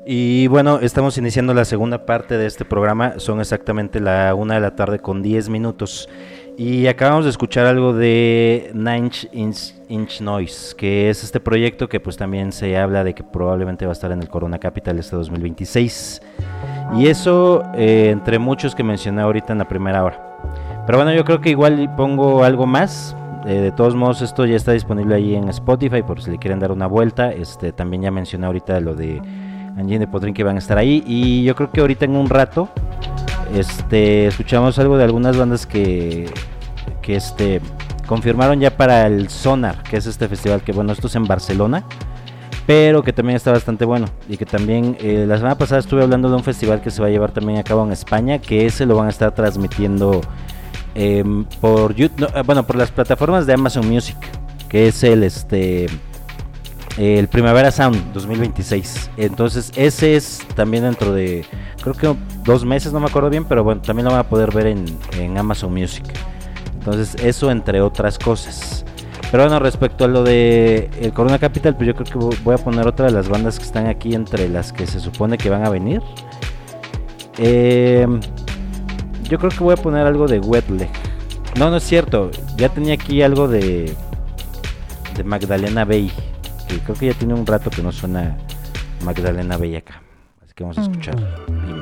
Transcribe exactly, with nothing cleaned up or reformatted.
Y bueno, estamos iniciando la segunda parte de este programa, son exactamente la una de la tarde con diez minutos. Y acabamos de escuchar algo de Nine Inch, Inch Noise, que es este proyecto que pues también se habla de que probablemente va a estar en el Corona Capital este dos mil veintiséis. Y eso eh, entre muchos que mencioné ahorita en la primera hora. Pero bueno, yo creo que igual pongo algo más. Eh, de todos modos, esto ya está disponible ahí en Spotify por si le quieren dar una vuelta. Este, también ya mencioné ahorita lo de Engine de Potrin que van a estar ahí. Y yo creo que ahorita en un rato este, escuchamos algo de algunas bandas que, que este, confirmaron ya para el Sonar, que es este festival que, bueno, esto es en Barcelona, pero que también está bastante bueno. Y que también eh, la semana pasada estuve hablando de un festival que se va a llevar también a cabo en España, que ese lo van a estar transmitiendo eh, por YouTube, no, bueno, por las plataformas de Amazon Music, que es el este el Primavera Sound dos mil veintiséis. Entonces ese es también dentro de, creo que dos meses, no me acuerdo bien, pero bueno, también lo van a poder ver en, en Amazon Music. Entonces eso entre otras cosas. Pero bueno, respecto a lo de el Corona Capital, pues yo creo que voy a poner otra de las bandas que están aquí entre las que se supone que van a venir. Eh, yo creo que voy a poner algo de Wet Leg. No, no es cierto. Ya tenía aquí algo de de Magdalena Bay, que creo que ya tiene un rato que no suena Magdalena Bay acá. Así que vamos a escuchar. Y